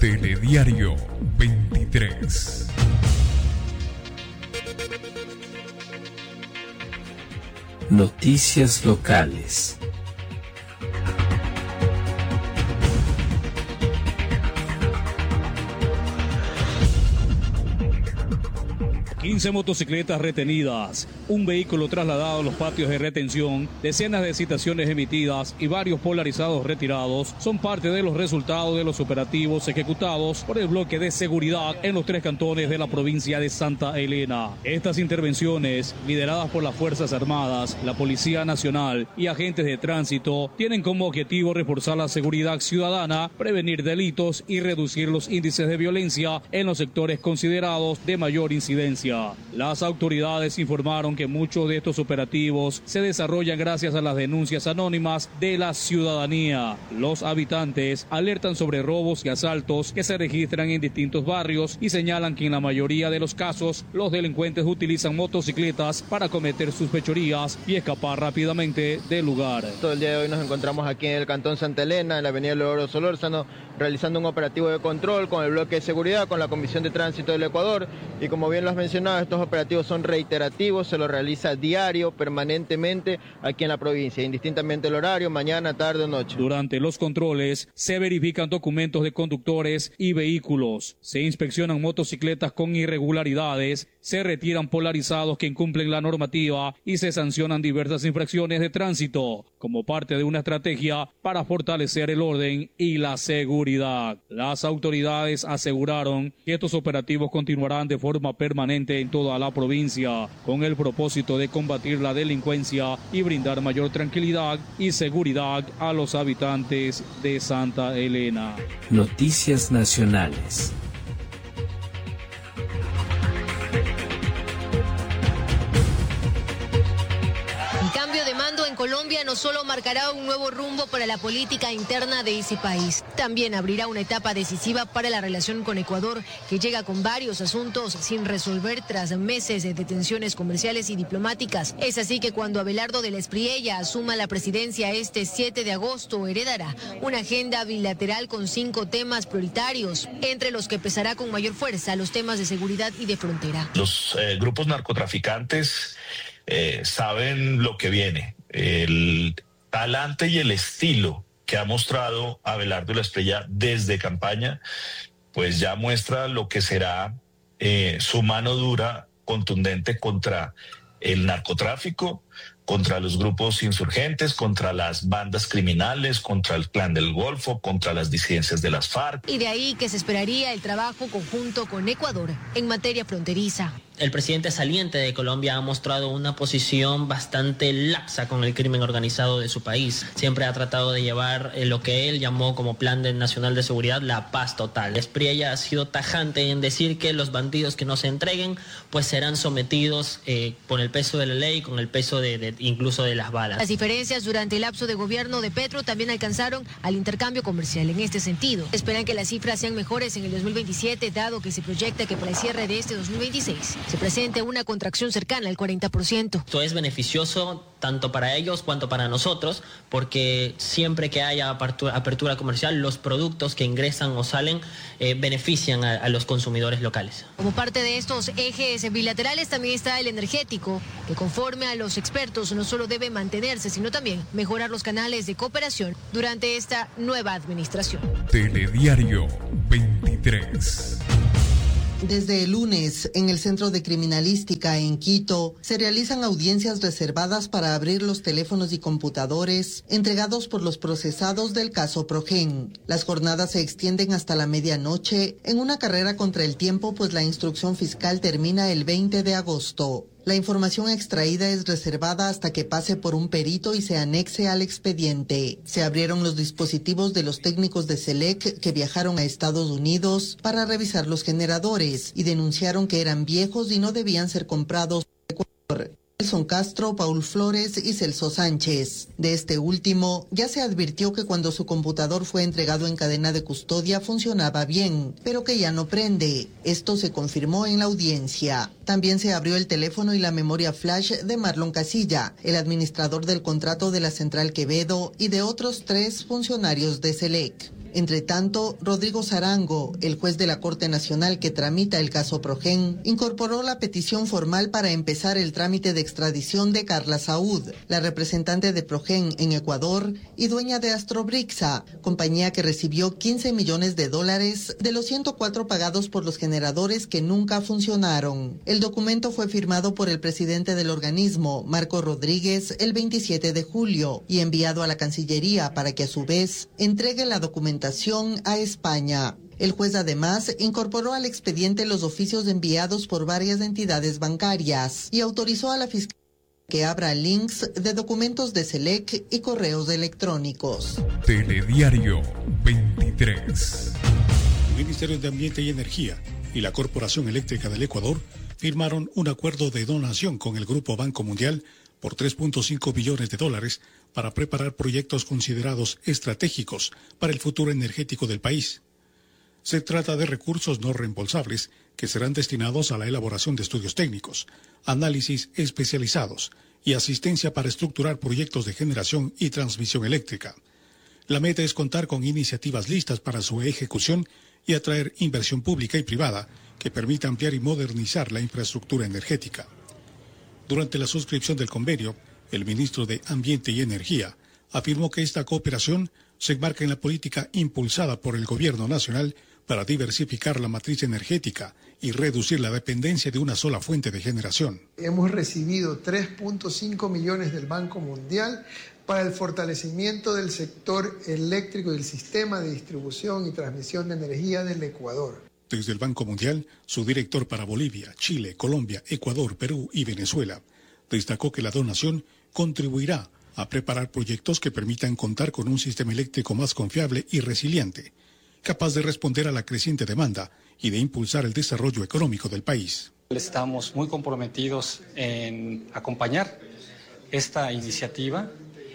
Telediario 23. Noticias locales. 15 motocicletas retenidas, un vehículo trasladado a los patios de retención, decenas de citaciones emitidas y varios polarizados retirados son parte de los resultados de los operativos ejecutados por el bloque de seguridad en los 3 cantones de la provincia de Santa Elena. Estas intervenciones, lideradas por las Fuerzas Armadas, la Policía Nacional y agentes de tránsito, tienen como objetivo reforzar la seguridad ciudadana, prevenir delitos y reducir los índices de violencia en los sectores considerados de mayor incidencia. Las autoridades informaron que muchos de estos operativos se desarrollan gracias a las denuncias anónimas de la ciudadanía. Los habitantes alertan sobre robos y asaltos que se registran en distintos barrios y señalan que en la mayoría de los casos los delincuentes utilizan motocicletas para cometer sus fechorías y escapar rápidamente del lugar. Todo el día de hoy nos encontramos aquí en el Cantón Santa Elena, en la avenida Leodoro Solórzano, realizando un operativo de control con el bloque de seguridad, con la Comisión de Tránsito del Ecuador, y como bien lo has mencionado, estos operativos son reiterativos, se los realiza diario, permanentemente aquí en la provincia, indistintamente el horario, mañana, tarde o noche. Durante los controles se verifican documentos de conductores y vehículos, se inspeccionan motocicletas con irregularidades, se retiran polarizados que incumplen la normativa y se sancionan diversas infracciones de tránsito, como parte de una estrategia para fortalecer el orden y la seguridad. Las autoridades aseguraron que estos operativos continuarán de forma permanente en toda la provincia, con el propósito de combatir la delincuencia y brindar mayor tranquilidad y seguridad a los habitantes de Santa Elena. Noticias nacionales. Cambio de mando en Colombia no solo marcará un nuevo rumbo para la política interna de ese país, también abrirá una etapa decisiva para la relación con Ecuador, que llega con varios asuntos sin resolver tras meses de tensiones comerciales y diplomáticas. Es así que cuando Abelardo de la Espriella asuma la presidencia este 7 de agosto, heredará una agenda bilateral con 5 temas prioritarios, entre los que pesará con mayor fuerza los temas de seguridad y de frontera. Los grupos narcotraficantes saben lo que viene, el talante y el estilo que ha mostrado Abelardo de la Espriella desde campaña, pues ya muestra lo que será su mano dura, contundente contra el narcotráfico, contra los grupos insurgentes, contra las bandas criminales, contra el Clan del Golfo, contra las disidencias de las FARC. Y de ahí que se esperaría el trabajo conjunto con Ecuador en materia fronteriza. El presidente saliente de Colombia ha mostrado una posición bastante laxa con el crimen organizado de su país. Siempre ha tratado de llevar lo que él llamó como Plan Nacional de Seguridad, la paz total. Espriella ha sido tajante en decir que los bandidos que no se entreguen pues serán sometidos con el peso de la ley, con el peso incluso de las balas. Las diferencias durante el lapso de gobierno de Petro también alcanzaron al intercambio comercial en este sentido. Esperan que las cifras sean mejores en el 2027, dado que se proyecta que para el cierre de este 2026 se presente una contracción cercana al 40%. Esto es beneficioso tanto para ellos cuanto para nosotros, porque siempre que haya apertura comercial, los productos que ingresan o salen benefician a los consumidores locales. Como parte de estos ejes bilaterales también está el energético, que conforme a los expertos no solo debe mantenerse, sino también mejorar los canales de cooperación durante esta nueva administración. Telediario 23. Desde el lunes, en el Centro de Criminalística en Quito, se realizan audiencias reservadas para abrir los teléfonos y computadores entregados por los procesados del caso Progen. Las jornadas se extienden hasta la medianoche en una carrera contra el tiempo, pues la instrucción fiscal termina el 20 de agosto. La información extraída es reservada hasta que pase por un perito y se anexe al expediente. Se abrieron los dispositivos de los técnicos de SELEC que viajaron a Estados Unidos para revisar los generadores y denunciaron que eran viejos y no debían ser comprados en Ecuador. Nelson Castro, Paul Flores y Celso Sánchez. De este último, ya se advirtió que cuando su computador fue entregado en cadena de custodia funcionaba bien, pero que ya no prende. Esto se confirmó en la audiencia. También se abrió el teléfono y la memoria flash de Marlon Casilla, el administrador del contrato de la Central Quevedo y de otros 3 funcionarios de SELEC. Entre tanto, Rodrigo Zarango, el juez de la Corte Nacional que tramita el caso Progen, incorporó la petición formal para empezar el trámite de extradición de Carla Saúd, la representante de Progen en Ecuador y dueña de Astrobrixa, compañía que recibió $15 millones de los 104 pagados por los generadores que nunca funcionaron. El documento fue firmado por el presidente del organismo, Marco Rodríguez, el 27 de julio y enviado a la Cancillería para que a su vez entregue la documentación a España. El juez además incorporó al expediente los oficios enviados por varias entidades bancarias y autorizó a la Fiscalía que abra links de documentos de SELEC y correos electrónicos. Telediario 23. El Ministerio de Ambiente y Energía y la Corporación Eléctrica del Ecuador firmaron un acuerdo de donación con el Grupo Banco Mundial por $3.5 billones para preparar proyectos considerados estratégicos para el futuro energético del país. Se trata de recursos no reembolsables que serán destinados a la elaboración de estudios técnicos, análisis especializados y asistencia para estructurar proyectos de generación y transmisión eléctrica. La meta es contar con iniciativas listas para su ejecución y atraer inversión pública y privada que permita ampliar y modernizar la infraestructura energética. Durante la suscripción del convenio, el ministro de Ambiente y Energía afirmó que esta cooperación se enmarca en la política impulsada por el Gobierno Nacional para diversificar la matriz energética y reducir la dependencia de una sola fuente de generación. Hemos recibido 3.5 millones del Banco Mundial para el fortalecimiento del sector eléctrico y del sistema de distribución y transmisión de energía del Ecuador. Desde el Banco Mundial, su director para Bolivia, Chile, Colombia, Ecuador, Perú y Venezuela destacó que la donación contribuirá a preparar proyectos que permitan contar con un sistema eléctrico más confiable y resiliente, capaz de responder a la creciente demanda y de impulsar el desarrollo económico del país. Estamos muy comprometidos en acompañar esta iniciativa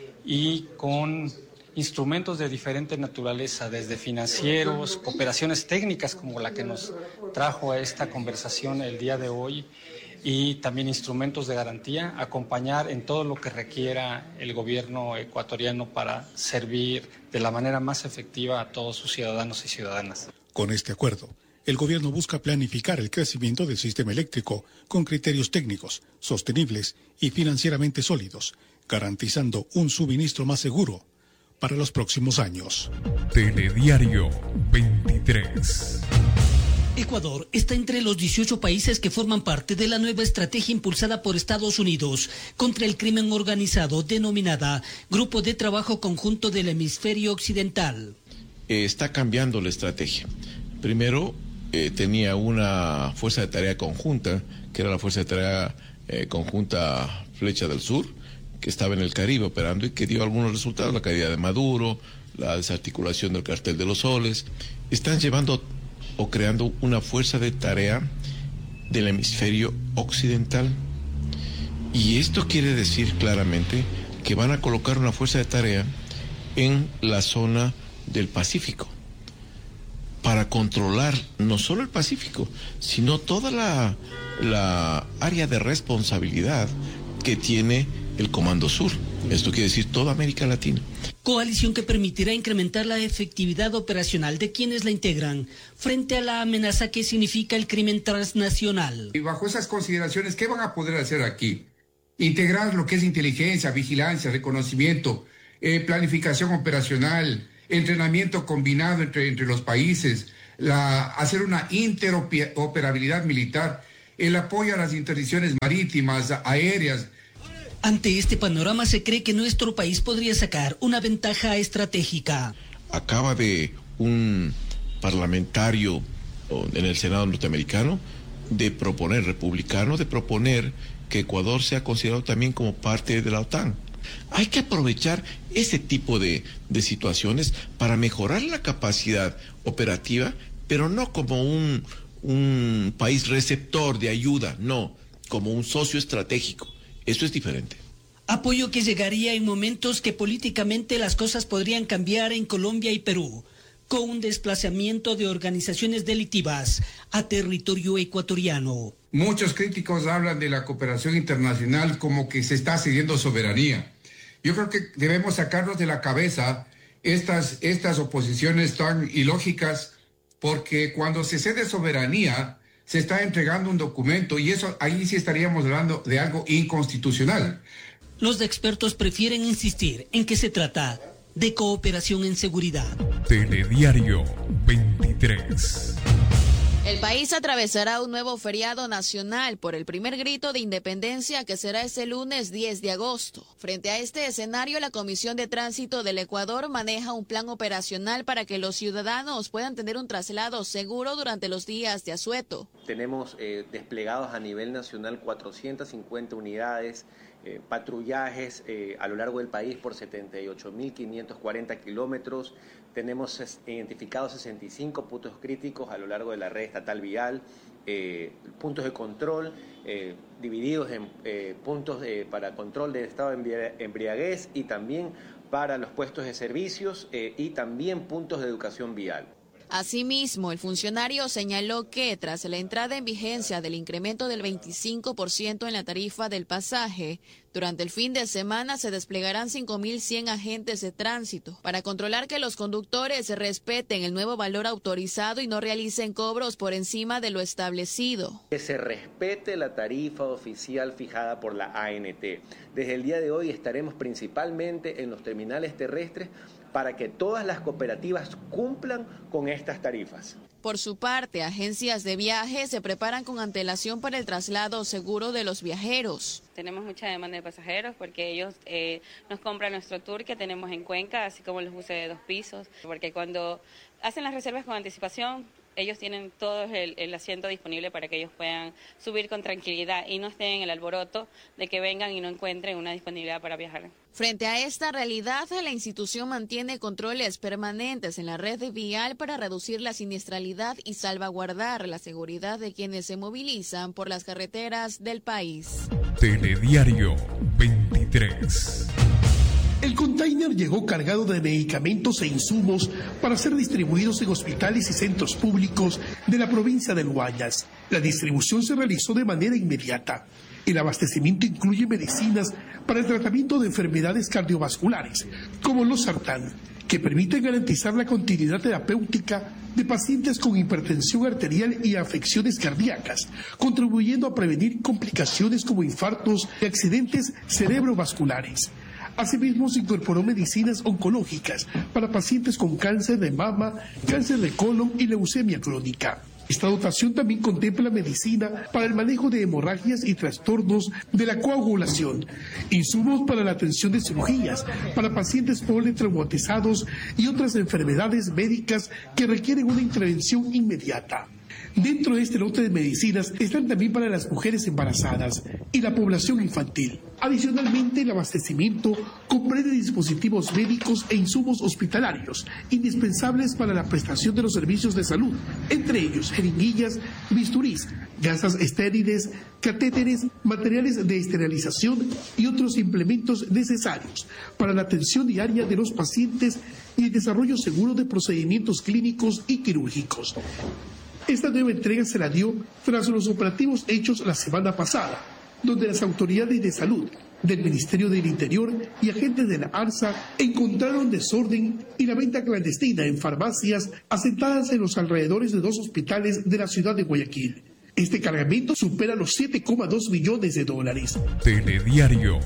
y con instrumentos de diferente naturaleza, desde financieros, cooperaciones técnicas como la que nos trajo a esta conversación el día de hoy, y también instrumentos de garantía, acompañar en todo lo que requiera el gobierno ecuatoriano para servir de la manera más efectiva a todos sus ciudadanos y ciudadanas. Con este acuerdo, el gobierno busca planificar el crecimiento del sistema eléctrico con criterios técnicos, sostenibles y financieramente sólidos, garantizando un suministro más seguro para los próximos años. Telediario 23. Ecuador está entre los 18 países que forman parte de la nueva estrategia impulsada por Estados Unidos contra el crimen organizado denominada Grupo de Trabajo Conjunto del Hemisferio Occidental. Está cambiando la estrategia. Primero tenía una fuerza de tarea conjunta, que era la fuerza de tarea conjunta Flecha del Sur, que estaba en el Caribe operando y que dio algunos resultados, la caída de Maduro, la desarticulación del cartel de los soles. Están llevando o creando una fuerza de tarea del hemisferio occidental. Y esto quiere decir claramente que van a colocar una fuerza de tarea en la zona del Pacífico para controlar no solo el Pacífico, sino toda la área de responsabilidad que tiene el Comando Sur. Esto quiere decir toda América Latina. Coalición que permitirá incrementar la efectividad operacional de quienes la integran frente a la amenaza que significa el crimen transnacional. Y bajo esas consideraciones, ¿qué van a poder hacer aquí? Integrar lo que es inteligencia, vigilancia, reconocimiento, planificación operacional, entrenamiento combinado entre los países, hacer una interoperabilidad militar, el apoyo a las interdicciones marítimas, aéreas. Ante este panorama se cree que nuestro país podría sacar una ventaja estratégica. Acaba de un parlamentario en el Senado norteamericano republicano, de proponer que Ecuador sea considerado también como parte de la OTAN. Hay que aprovechar ese tipo de situaciones para mejorar la capacidad operativa, pero no como un país receptor de ayuda, no, como un socio estratégico. Eso es diferente. Apoyo que llegaría en momentos que políticamente las cosas podrían cambiar en Colombia y Perú, con un desplazamiento de organizaciones delictivas a territorio ecuatoriano. Muchos críticos hablan de la cooperación internacional como que se está cediendo soberanía. Yo creo que debemos sacarnos de la cabeza estas oposiciones tan ilógicas, porque cuando se cede soberanía se está entregando un documento y eso ahí sí estaríamos hablando de algo inconstitucional. Los expertos prefieren insistir en que se trata de cooperación en seguridad. Telediario 23. El país atravesará un nuevo feriado nacional por el primer grito de independencia que será este lunes 10 de agosto. Frente a este escenario, la Comisión de Tránsito del Ecuador maneja un plan operacional para que los ciudadanos puedan tener un traslado seguro durante los días de asueto. Tenemos desplegados a nivel nacional 450 unidades, patrullajes a lo largo del país por 78.540 kilómetros. Tenemos identificados 65 puntos críticos a lo largo de la red estatal vial, puntos de control divididos en puntos para control de estado de embriaguez y también para los puestos de servicios y también puntos de educación vial. Asimismo, el funcionario señaló que tras la entrada en vigencia del incremento del 25% en la tarifa del pasaje, durante el fin de semana se desplegarán 5.100 agentes de tránsito para controlar que los conductores respeten el nuevo valor autorizado y no realicen cobros por encima de lo establecido. Que se respete la tarifa oficial fijada por la ANT. Desde el día de hoy estaremos principalmente en los terminales terrestres para que todas las cooperativas cumplan con estas tarifas. Por su parte, agencias de viaje se preparan con antelación para el traslado seguro de los viajeros. Tenemos mucha demanda de pasajeros porque ellos nos compran nuestro tour que tenemos en Cuenca, así como los buses de 2 pisos, porque cuando hacen las reservas con anticipación, ellos tienen todo el asiento disponible para que ellos puedan subir con tranquilidad y no estén en el alboroto de que vengan y no encuentren una disponibilidad para viajar. Frente a esta realidad, la institución mantiene controles permanentes en la red vial para reducir la siniestralidad y salvaguardar la seguridad de quienes se movilizan por las carreteras del país. Telediario 23. El container llegó cargado de medicamentos e insumos para ser distribuidos en hospitales y centros públicos de la provincia del Guayas. La distribución se realizó de manera inmediata. El abastecimiento incluye medicinas para el tratamiento de enfermedades cardiovasculares, como los sartán, que permiten garantizar la continuidad terapéutica de pacientes con hipertensión arterial y afecciones cardíacas, contribuyendo a prevenir complicaciones como infartos y accidentes cerebrovasculares. Asimismo, se incorporó medicinas oncológicas para pacientes con cáncer de mama, cáncer de colon y leucemia crónica. Esta dotación también contempla medicina para el manejo de hemorragias y trastornos de la coagulación, insumos para la atención de cirugías, para pacientes politraumatizados y otras enfermedades médicas que requieren una intervención inmediata. Dentro de este lote de medicinas están también para las mujeres embarazadas y la población infantil. Adicionalmente, el abastecimiento comprende dispositivos médicos e insumos hospitalarios indispensables para la prestación de los servicios de salud, entre ellos jeringuillas, bisturís, gasas estériles, catéteres, materiales de esterilización y otros implementos necesarios para la atención diaria de los pacientes y el desarrollo seguro de procedimientos clínicos y quirúrgicos. Esta nueva entrega se la dio tras los operativos hechos la semana pasada, donde las autoridades de salud del Ministerio del Interior y agentes de la ARSA encontraron desorden y la venta clandestina en farmacias asentadas en los alrededores de 2 hospitales de la ciudad de Guayaquil. Este cargamento supera los $7,2 millones. Telediario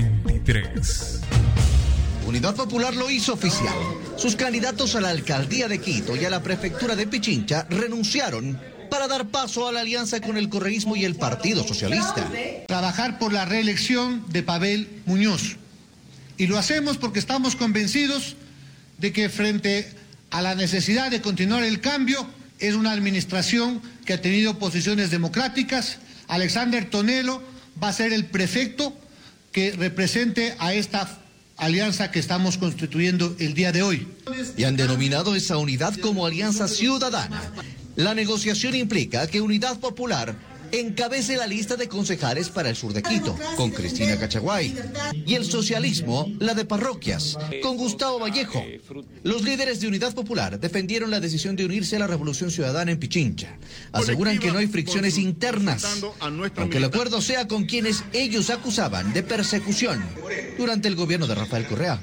23. Unidad Popular lo hizo oficial. Sus candidatos a la alcaldía de Quito y a la prefectura de Pichincha renunciaron para dar paso a la alianza con el correísmo y el Partido Socialista. Trabajar por la reelección de Pavel Muñoz. Y lo hacemos porque estamos convencidos de que frente a la necesidad de continuar el cambio, es una administración que ha tenido posiciones democráticas. Alexander Tonelo va a ser el prefecto que represente a esta alianza que estamos constituyendo el día de hoy. Y han denominado esa unidad como Alianza Ciudadana. La negociación implica que Unidad Popular encabece la lista de concejales para el sur de Quito, con Cristina Cachaguay, y el socialismo, la de parroquias, con Gustavo Vallejo. Los líderes de Unidad Popular defendieron la decisión de unirse a la Revolución Ciudadana en Pichincha. Aseguran que no hay fricciones internas, aunque el acuerdo sea con quienes ellos acusaban de persecución durante el gobierno de Rafael Correa.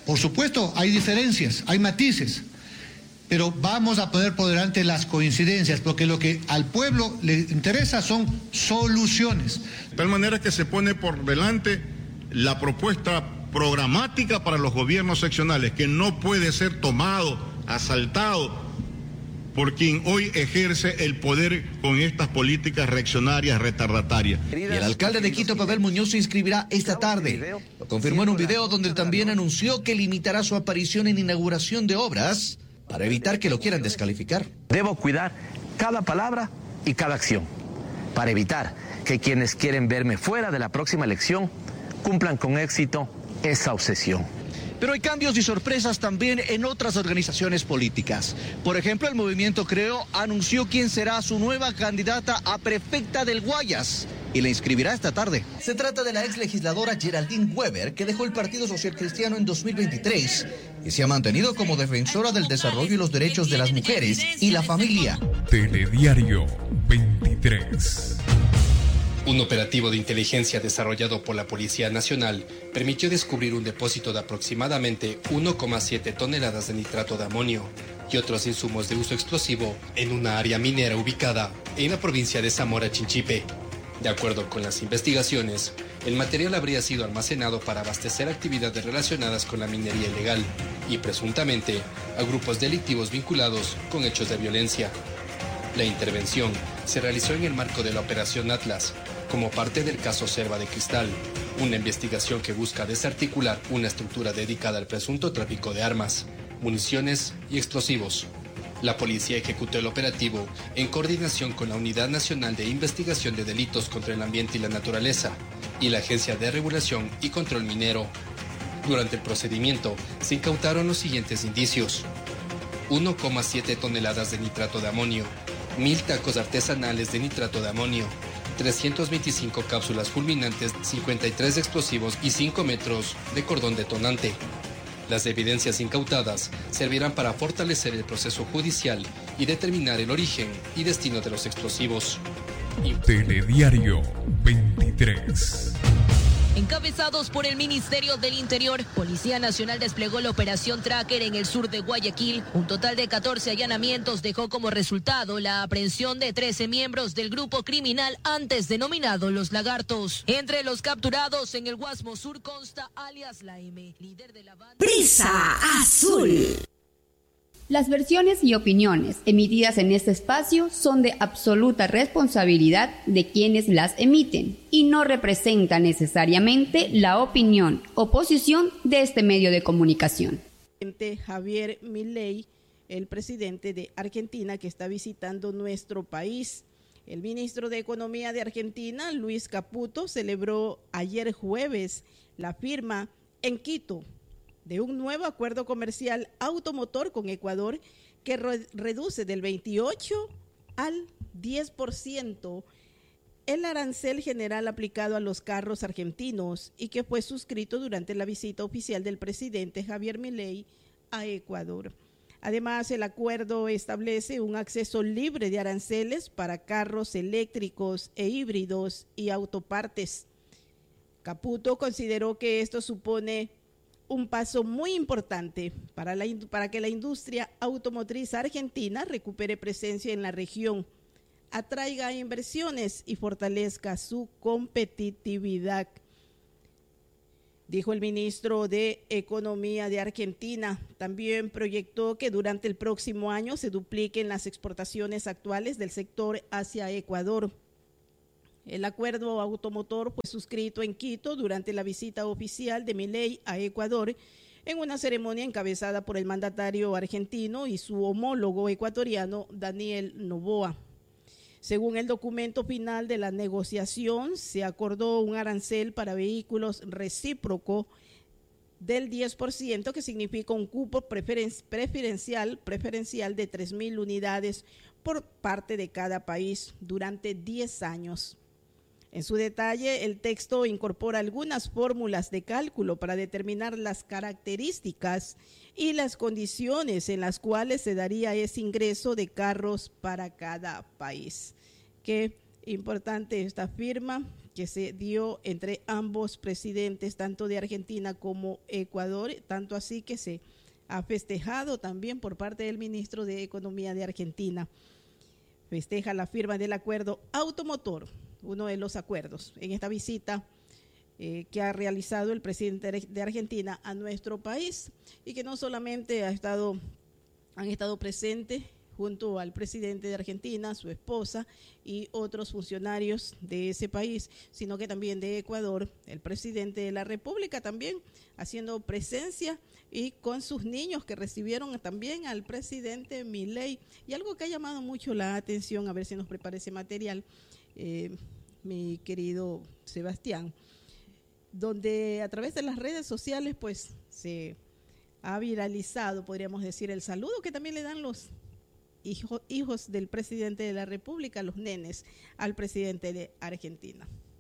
Por supuesto, hay diferencias, hay matices, pero vamos a poner por delante las coincidencias, porque lo que al pueblo le interesa son soluciones. De tal manera que se pone por delante la propuesta programática para los gobiernos seccionales, que no puede ser tomado, asaltado por quien hoy ejerce el poder con estas políticas reaccionarias retardatarias. Y el alcalde de Quito, Pavel Muñoz, se inscribirá esta tarde. Lo confirmó en un video donde también anunció que limitará su aparición en inauguración de obras para evitar que lo quieran descalificar. Debo cuidar cada palabra y cada acción para evitar que quienes quieren verme fuera de la próxima elección cumplan con éxito esa obsesión. Pero hay cambios y sorpresas también en otras organizaciones políticas. Por ejemplo, el Movimiento Creo anunció quién será su nueva candidata a prefecta del Guayas y la inscribirá esta tarde. Se trata de la ex legisladora Geraldine Weber, que dejó el Partido Social Cristiano en 2023 y se ha mantenido como defensora del desarrollo y los derechos de las mujeres y la familia. Telediario 23. Un operativo de inteligencia desarrollado por la Policía Nacional permitió descubrir un depósito de aproximadamente 1,7 toneladas de nitrato de amonio y otros insumos de uso explosivo en una área minera ubicada en la provincia de Zamora Chinchipe. De acuerdo con las investigaciones, el material habría sido almacenado para abastecer actividades relacionadas con la minería ilegal y presuntamente a grupos delictivos vinculados con hechos de violencia. La intervención se realizó en el marco de la Operación Atlas, como parte del caso Selva de Cristal, una investigación que busca desarticular una estructura dedicada al presunto tráfico de armas, municiones y explosivos. La policía ejecutó el operativo en coordinación con la Unidad Nacional de Investigación de Delitos contra el Ambiente y la Naturaleza y la Agencia de Regulación y Control Minero. Durante el procedimiento se incautaron los siguientes indicios: 1,7 toneladas de nitrato de amonio, 1000 tacos artesanales de nitrato de amonio, 325 cápsulas fulminantes, 53 explosivos y 5 metros de cordón detonante. Las evidencias incautadas servirán para fortalecer el proceso judicial y determinar el origen y destino de los explosivos. Telediario 23. Encabezados por el Ministerio del Interior, Policía Nacional desplegó la Operación Tracker en el sur de Guayaquil. Un total de 14 allanamientos dejó como resultado la aprehensión de 13 miembros del grupo criminal antes denominado Los Lagartos. Entre los capturados en el Guasmo Sur consta alias La M, líder de la banda Brisa Azul. Las versiones y opiniones emitidas en este espacio son de absoluta responsabilidad de quienes las emiten y no representan necesariamente la opinión o posición de este medio de comunicación. Javier Milei, el presidente de Argentina, que está visitando nuestro país. El ministro de Economía de Argentina, Luis Caputo, celebró ayer jueves la firma en Quito de un nuevo acuerdo comercial automotor con Ecuador que reduce del 28 al 10% el arancel general aplicado a los carros argentinos y que fue suscrito durante la visita oficial del presidente Javier Milei a Ecuador. Además, el acuerdo establece un acceso libre de aranceles para carros eléctricos e híbridos y autopartes. Caputo consideró que esto supone un paso muy importante para que la industria automotriz argentina recupere presencia en la región, atraiga inversiones y fortalezca su competitividad, dijo el ministro de Economía de Argentina. También proyectó que durante el próximo año se dupliquen las exportaciones actuales del sector hacia Ecuador. El acuerdo automotor fue suscrito en Quito durante la visita oficial de Milei a Ecuador en una ceremonia encabezada por el mandatario argentino y su homólogo ecuatoriano Daniel Noboa. Según el documento final de la negociación, se acordó un arancel para vehículos recíproco del 10%, que significa un cupo preferencial de 3.000 unidades por parte de cada país durante 10 años. En su detalle, el texto incorpora algunas fórmulas de cálculo para determinar las características y las condiciones en las cuales se daría ese ingreso de carros para cada país. Qué importante esta firma que se dio entre ambos presidentes, tanto de Argentina como Ecuador, tanto así que se ha festejado también por parte del ministro de Economía de Argentina. Festeja la firma del acuerdo automotor, uno de los acuerdos en esta visita que ha realizado el presidente de Argentina a nuestro país, y que no solamente han estado presentes junto al presidente de Argentina, su esposa y otros funcionarios de ese país, sino que también de Ecuador, el presidente de la República también haciendo presencia y con sus niños que recibieron también al presidente Milei. Y algo que ha llamado mucho la atención, a ver si nos prepara ese material, mi querido Sebastián, donde a través de las redes sociales pues se ha viralizado, podríamos decir, el saludo que también le dan los hijos del presidente de la República, los nenes, al presidente de Argentina.